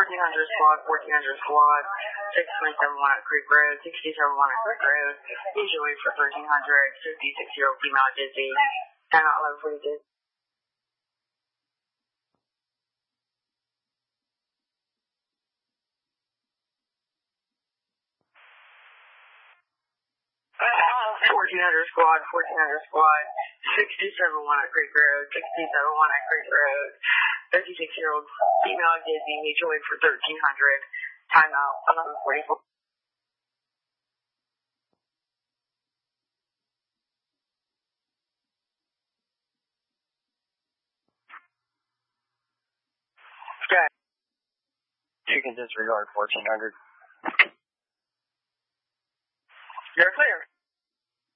squad, 1400 squad, 6371 at Creek Road, 671 at Creek Road, usually for 1300, 56-year-old female dizzy, and not low freezes. Squad, 671 at Creek Road, 671 at Creek Road, 36-year-old female dizzy, usually for 1300, timeout 11:44. Okay. You can disregard 1400. You're clear.